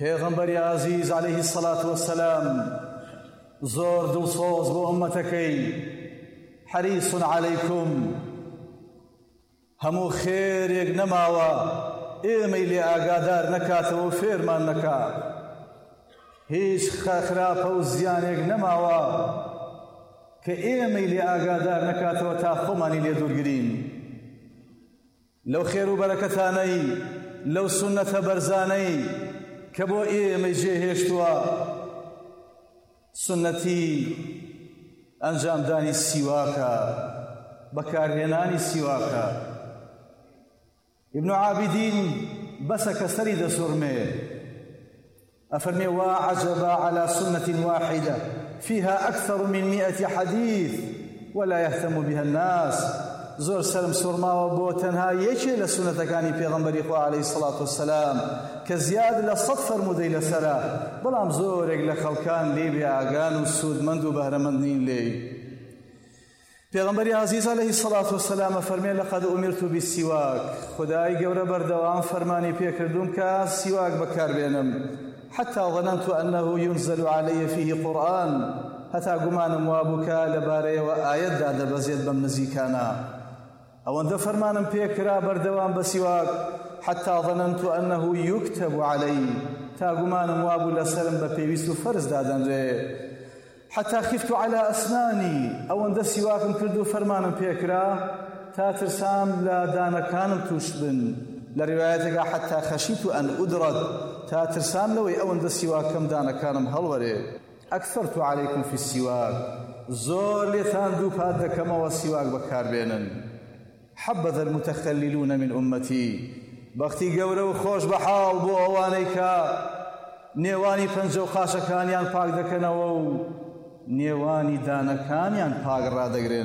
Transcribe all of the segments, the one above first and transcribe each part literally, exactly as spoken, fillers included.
پێغەمبەری عەزیز عەلەیهی السەڵات وەسەلام زۆر دڵسۆز بۆ ئوممەتەکەی حەریص عەلەیکم هەموو خێرێک نەماوە ئێمەی لێ ئاگادار نەکاتەوە و فێرمان نەکات، هیچ خراپە و زیانێک نەماوە کە ئێمەی لێ ئاگادار نەکاتەوە تا خۆمانی لێ دوورگرین. لەو خێر و بەرەکەتانەی لەو سونەتە بەرزانەی کە بۆ ئێمەی جێهێشتووە سنەتی ئەنجامدانی سیواکە، بەکارهێنانی سیواکە. ابن عابدین بەسە کە سەری دەسوڕمێ ئەفەرمێ وا عەجەبا عەلا سنة واحدة فيها أكثر من مئة حديث ولا يهتم بها الناس. زۆر سەرم سوڕماوە بۆ تەنها یەکێ لە سونەتەکانی پێغەمبەری خوا عەلەیهی السەڵات وەسەلام کە زیاد لە سەد فەرموودەی لەسەرە، بەڵام زۆرێک لە خەڵکان لێ بێئاگان و سوودمەند و بەهرەمەند نین لێی. پێغەمبەری عەزیز عەلەیهی السەڵات وەسەلام ئەفەرمێ لەقەد ئومرت بالسیواک، خودای گەورە بەردەوام فەرمانی پێکردوم کە سیواک بەکاربێنم، حتى ظننت أنه ينزل علي فيه قرآن، هەتا گومانم وابوو کە لەبارەیەوە ئاەتدا دەبەزێت بەم نزیکانە. ئەوەندە فەرمانم پێکرا بەردەوام بە سیواک حتى ظننت أنه يكتب علي، تا گومانم وابوو لەسەرم بە پێویست و فەرزدا دەنرێ. حتى خفت على أسناني، ئەوەندە سیواکم کرد و فەرمانم پێکرا تا ترسام لە دانەکانم توش بن. لە ڕیوایەتێکا حتى خەشیت أن أدرك، تا ترسام لەوەی ئەوەندە سیواکەم دانەکانم هەڵوەرێ. أكثرت عليكم في السواك، زۆر لێتان دوو پات دەکەمەوە سیواک بەکاربێنن. حبذا المتخللون من أمتي، بەختی گەورە و خۆش بەحاڵ بۆ ئەوانەی کە نێوانی پەنجە و قاشەکانیان پاک دەکەنەوە و نێوانی دانەکانیان پاک ڕادەگرن.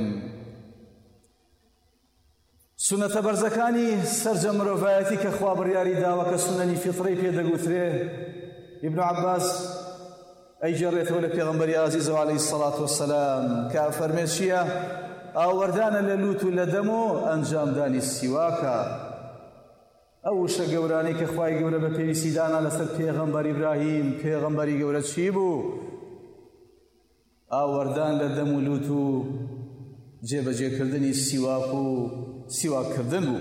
سونەتە بەرزەکانی سەرجە مرۆڤایەتی کە خوا بڕیاری داوە کە سونەنی فیتڕەی پێدەگوترێ، ئیبن عەباس ئەیجێڕێتەوە لە پێغەمبەری عەزیزەوە عەلەیهی السەڵات وەسەلام کە فەرمێت چییە؟ ئاوەردانە لە لووت و لە دەم و ئەنجامدانی سیواکە. ئەو وشە گەورانەی کە خوای گەورە بە پێویستی دانا لەسەر پێغەمبەر ئیبراهیم، پێغەمبەری گەورە چی بوو؟ ئاوەردان لە دەم و لووت و جێبەجێکردنی سیواک و سیواککردن بوو.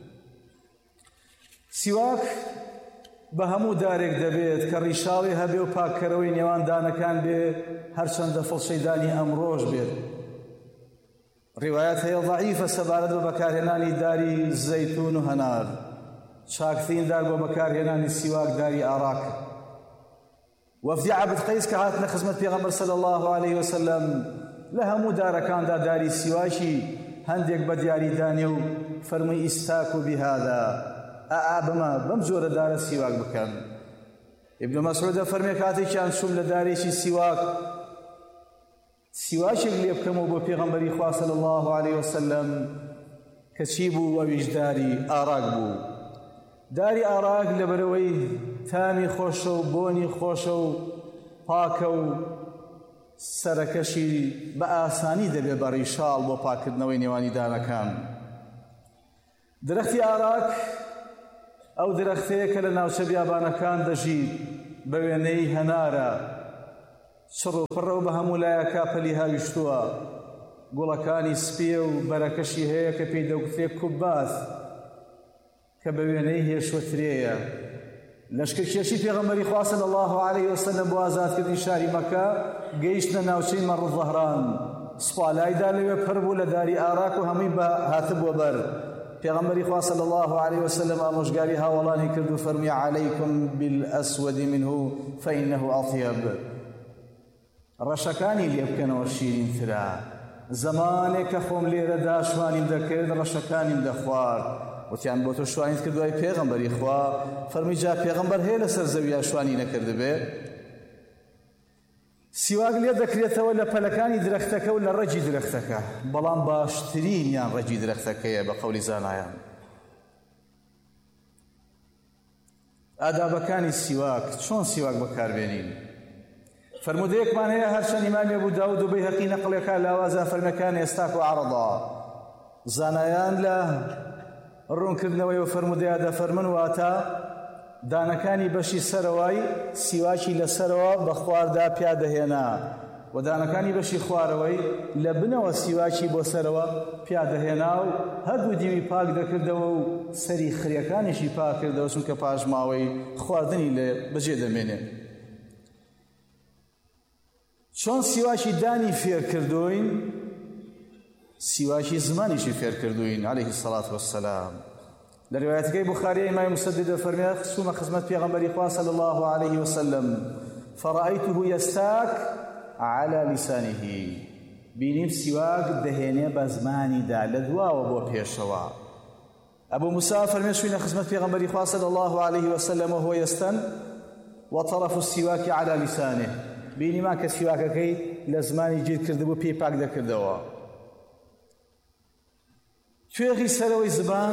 سیواک بە هەموو دارێک دەبێت کە ڕیشاڵی هەبێ و پاککەرەوەی نێوان دانەکان بێ، هەرچەندە فڵشەیدانی ئەمڕۆژ بێت. ڕیوایەت هەیە ضەعیفە سەبارەت بە بەکارهێنانی داری زەیتون و هەنار. چاکترین دار بۆ بەکارهێنانی سیواک داری ئاڕاک. وەفدی عەبد قەیس کە هاتنە خزمەت پێغەمبەر صلی الله عەلەیهی وسەلەم لە هەموو دارەکاندا داری سیواکی هەندێک بە دیاری دانێ و فەرمووی ئیستاکو بهذا، ئا بەمە بەم جۆرە دارە سیواک بکەن. ئیبن مەسعود فەرمێ کاتێکیان چووم لە دارێکی سیواک، سیواکێک لێ بکەمەوە بۆ پێغەمبەری خوا صلی الله عەلەیهی وسەلەم کە چی بوو؟ ئەویش داری ئاڕاک بوو. داری ئاڕاک لەبەرەوەی تامی خۆشە و بۆنی خۆشە و پاکە و سەرەکەشی بە ئاسانی دەبێ بە ڕیشاڵ بۆ پاکردنەوەی نێوانی دانەکان. درەختی ئاڕاک ئەو درەختەیە کە لە ناوچە بیابانەکان دەژیت، بە وێنەی هەنارە، چڕ و پڕە و بە هەموو لایە کاپەلی هاویشتووە، گوڵەکانی سپیە و بەرەکەشی هەیە کە پێی دەوترێت کوباس کە بە وێنەی هێشوەترێیە. لەشکرکێشی پێغەمبەری خوا صلی الله عەلەیهی وسەلەم بۆ ئازادکردنی شاری مەکە گەیشتنە ناوچەی مەڕ و زەهران، سوپالایدا لەوێ پڕ بوو لە داری ئاڕاک و هەمووی بە هاتبووە بەر. پێغەمبەری خوا صلی الله عەلەیهی وسەلەم ئامۆژگاری هاوڵانی کرد و فەرمووی عەلەیکم بالئەسوەد منه فإنه ئەطیب، ڕەشەکانی لێ بکەنەوە شیرینترە. زەمانێک کە خۆم لێرە داشوانیم دەکرد ڕەشەکانیم دەخوارد. وتیان بۆ تۆ شوانیت کردووای پێغەمبەری خوا؟ فەرمووی جا پێغەمبەر هەیە لەسەر زەویە شوانی نەکردبێ؟ سیواک لێ دەکرێتەوە لە پەلەکانی درەختەکە و لە ڕەجی درەختەکە، بەڵام باشترینیان ڕەجی درەختەکەیە بە قەولی زانایان. ئادابەکانی سیواک، چۆن سیواک بەکاربێنین؟ فرمودەیەکمان هەیە هەرچەند ئیمامی ئەبوو داود و بەیهەقی نەقڵێکا لاوازە فەرمەکانی ئێستاک و عەرەضا. زانایان لە ڕوونکردنەوەی و فەرمودەیە دەفەرمن واتە دانەکانی بەشی سەرەوەی سیواکی لەسەرەوە بە خواردا پیادەهێنا و دانەکانی بەشی خوارەوەی لە بنەوە سیواکی بۆ سەرەوە پیادەهێنا و هەردوو دیوی پاک دەکردەوە و سەری خریەکانیشی پاک کردەوە چونکە پاش ماوەی خواردنی لێ بەجێ دەمێنێ. چۆن سیواکی دانی فێر کردوین، سیواکی زمانیشی فێر کردوین عەلەیهی السەڵات وەسسەلام. لە ڕیوایەتەکەی بوخاری ئیمامی مسدد دەفەرمێ چوومە خزمەت پێغەمبەری خوا صلی الله علیه وسلم فرأیته یستاک على لسانه، بینیم سیواک دەهێنێ بە زمانیدا لە دواوە بۆ پێشەوە. ئەبوو موسا فەرمێ چووینە خزمەت پێغەمبەری خوا صلی الله علیه وسلم وهو یستن وطرف السواك على لسانه، بینیمان کە سیواکەکەی لە زمانی گیر کردبوو پێی پاک دەکردەوە. توێغی سەرەوەی زبان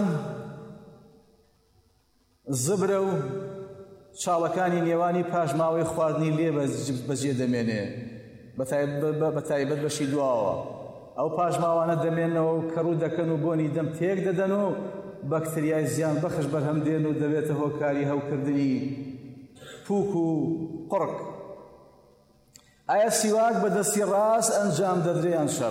زبرە و چاڵەکانی نێوانی پاش ماوەی خواردنی لێ بەجێ دەمێنێ، بە تایبەت بەشی دواوە. ئەو پاش ماوانە دەمێنەوە و کەڕوو دەکەن و بۆنی دەم تێک دەدەن و بەکتریای زیان بەخش بەرهەم دێن و دەبێتە هۆکاری هەوکردنی پووک و قڕک. ئایا سیواک بە دەستی ڕاست ئەنجام دەدرێیان شەڕ؟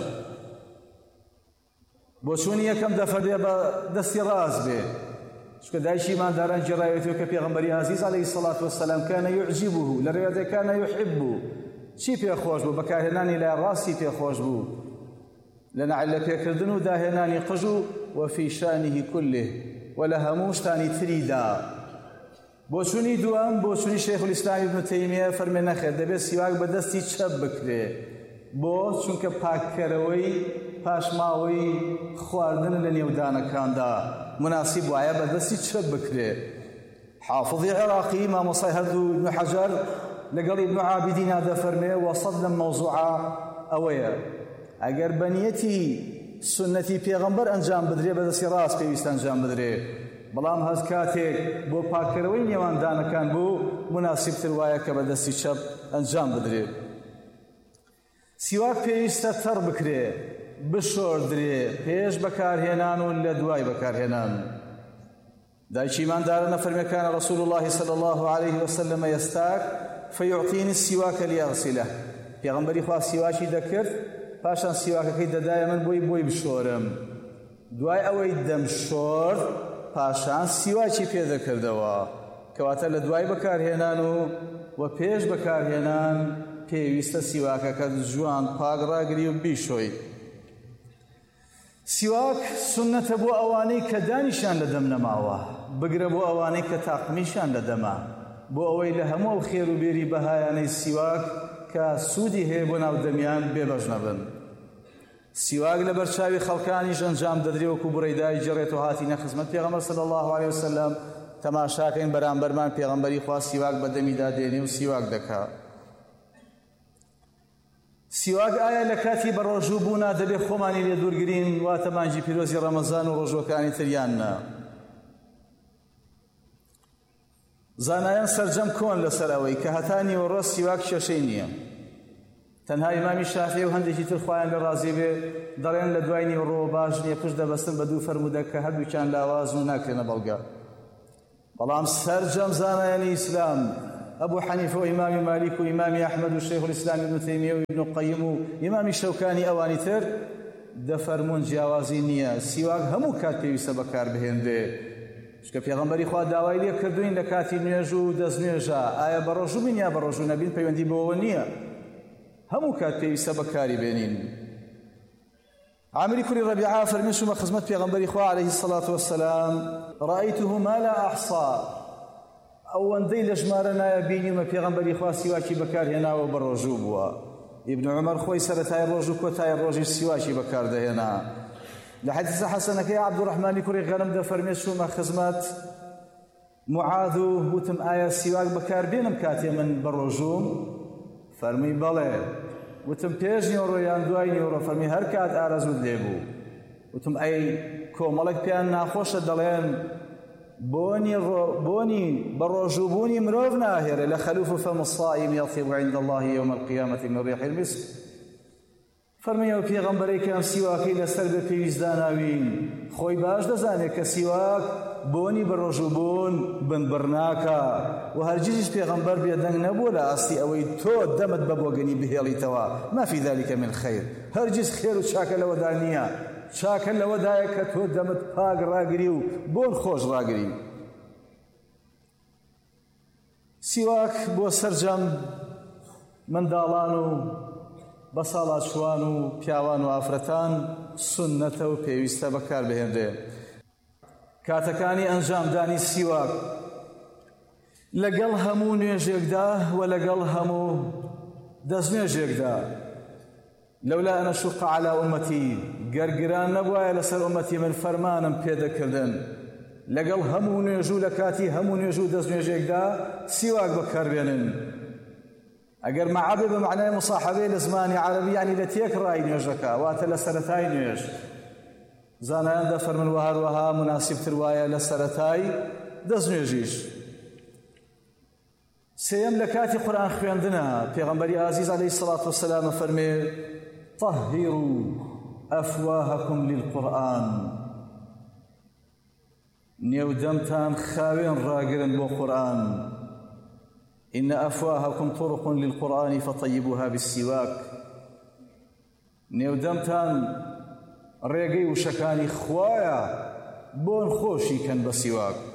بۆ چوونی یەکەم دەفە بێ بە دەستی ڕاست بێ، چونکە دایکی مانداران جێڕایەوێتەوە کە پێغەمبەری عەزیز عەلەیهی السەڵات وەسسەلام کانە یوعجیبه، لە ڕێوەدەی کانە یوحیبه، چی پێخۆش بوو؟ بەکارهێنانی لای ڕاستی پێخۆش بوو لە نەعل پێکردن و داهێنانی قژ و وەفی شانیه کوله و لە هەموو شتانی تریدا. بۆ چوونی دووەم بۆ چوونی شەیخ الئیسلام ئیبن تەیمیە فەرمێ نەخێر دەبێت سیواک بە دەستی چەپ بکرێ، بۆ چونکە پاککەرەوەی پاش ماوەی خواردن لە نێودانەکاندا مناسب وایە بە دەستی چەپ بکرێ. حافظی عێراقی مامۆسای هەردوو ئیبن حەجەر لەگەڵ ئیبن عابیدینا دەفەرمێ وەسەد لەم مەوزوعە ئەوەیە ئەگەر بەنیەتی سنەتی پێغەمبەر ئەنجام بدرێ بە دەستی ڕاست پێویستە ئەنجام بدرێ، بەڵام هەز کاتێک بۆ پاککەرەوەی نێواندانەکان بوو مناسبتر وایە کە بە دەستی چەپ ئەنجام بدرێ. سیواک پێویستە تەڕ بکرێ، بشۆردرێ پێش بەکارهێنان و لە دوای بەکارهێنان. دایکی ماندارە فەرمێ کانە ڕەسوول الله صلی الله علیه وسلم یستاک فیعطینی السیواک لیغسله، پێغەمبەری خوا سیواکی دەکرد پاشان سیواکەکەی دەدایە من بۆی بۆی بشۆرم، دوای ئەوەی دەمشۆرد پاشان سیواکی پێ دەکردەوە، کەواتە لە دوای بەکارهێنان و و پێش بەکارهێنان پێویستە سیواکەکە جوان پاک ڕاگری و بیشۆی. سیواک سنەتە بۆ ئەوانەی کە دانیشان لە دەم نەماوە، بگرە بۆ ئەوانەی کە تاقمیشان لە دەما، بۆ ئەوەی لە هەموو ئەو خێر و بێری بەهایانەی سیواک کە سوودی هەیە بۆ ناو دەمیان بێبەش نەبن. سیواک لە بەرچاوی خەڵکانیش ئەنجام دەدرێ وەکو بڕیدای جێڕێت و هاتینە خزمەت پێغەمبەر صلی الله علیه وسلم تەماشاکەین بەرامبەرمان پێغەمبەری خوا سیواک بە دەمیدا دێنێ و سیواک دەکات. سیواک ئایا لە کاتی بە ڕۆژوو بوونا دەبێت خۆمانی لێ دوورگرین واتە مانجی پیرۆزی ڕەمەزان و ڕۆژوەکانی تریاننا؟ زانایان سەرجەم کۆن لەسەر ئەوەی کە هەتا نیوەڕۆ سیواک کێشەی نییە. تەنها ئیمامی شافعی و هەندێکی تر خۆیان لە ڕازی بێ دەڵێن لە دوای نیوەڕۆ باش نییە، پشت دەبەستن بە دوو فەرمودە کە هەردووکیان لاواز و ناکرێنە بەڵگە. بەڵام سەرجەم زانایانی ئیسلام ئەبوو حەنیفە و ئیمامی مالیک و ئیمامی ئەحمەد و شەیخ الئیسلام ئیبن تەیمیە و ئیبن القەیم و ئیمامی شەوکانی ئەوانی تر دەفەرمون جیاوازی نییە، سیواک هەموو کات پێویستە بەکاربهێنرێ، چونکە پێغەمبەری خوا داوای لێ کردوین لە کاتی نوێژ و دەستنوێژە ئایا بە ڕۆژوو بین یا بە ڕۆژوو نەبین پەیوەندی بەوە نییە، هەموو کات پێویستە بەکاری بێنین. عامری کوڕی ڕەبیعە فەرمێ چوومە خزمەت پێغەمبەری خوا عەلەیهی السەڵات وەسسەلام ڕەئەیته ما لا ئەحصا، ئەوەندەی لە ژمارە نایە بینیمە پێغەمبەری خوا سیواکی بەکارهێناوە بە ڕۆژوو بووە. ئیبن عومەر خۆی سەرەتای ڕۆژ و کۆتای ڕۆژی سیواکی بەکاردەهێنا. لە حەدیثە حەسەنەکەی عەبدوڕەحمانی کوڕی غەنم دەفەرمێت چوومە خزمەت معاذ و وتم ئایا سیواک بەکاربێنم کاتێ من بە ڕۆژووم؟ فەرمووی بەڵێ. وتم پێش نیوەڕۆ یان دوای نیوەڕۆ؟ فەرمی هەر کات ئارەزوت لێبوو. وتم ئەی کۆمەڵێک پێیان ناخۆشە دەڵێن بۆنی بۆنی بە ڕۆژووبوونی مرۆڤ ناهێرە لە خەلوف فەم الصائم یەطیب عند الله یوم القیامة من ریح المسک. فەرمێەوە پێغەمبەرێک کە ئەم سیواکەی لەسەر بە پێویستداناوین خۆی باش دەزانێت کە سیواک بۆنی بە ڕۆژوبوون بنبڕناکە و هەرگیز پێغەمبەر بێدەنگ نەبوو لە ئاستی ئەوەی تۆ دەمت بە بۆگەنی بهێڵیتەوە ما فی ذلك من خیر هەرگیز خێر و چاکە لەوەدا نییە چاکە لەوەدایە کە تۆ دەمت پاک ڕاگری و بۆن خۆش ڕاگری سیواک بۆ سەرجەم منداڵان و بەساڵات شوان و پیاوان و ئافرەتان سونەتە و پێویستە بەکاربهێنرێ کاتەکانی ئەنجامدانی سیواک لەگەڵ هەموو نوێژێکدا و لەگەڵ هەموو دەستنوێژێکدا لەولا ئەنە شوق عەلا ئومەتی گەرگران نەبوایە لەسەر ئومەتی من فەرمانم پێدەکردن لەگەڵ هەموو نوێژ و لە کاتی هەموو نوێژ و دەستنوێژێکدا سیواک بەکاربێنن ئەگەر مەعابێ بە معنای مصاحبەی لە زمانی عەرەبی یعنی لە تێک ڕای نوێژەکە واتە لە سەرەتای نوێژ زانایان دەفەرمن و هەروەها مناسبتر وایە لە سەرەتای دەستنوێژیش سێیەم لە کاتی قورئان خوێندنە پێغەمبەری ئازیز عەلەیهی سەڵات وەسەلام فەرمێ طهروا ئەفواهەکم للقورئان نێودەمتان خاوێن ڕاگرن بۆ قورئان إن أفواهكم طرق للقرآن فطيبوها بالسواك نێودەمتان ڕێگەی وشەکانی خوایە بۆن خۆشی کەن بە سیواک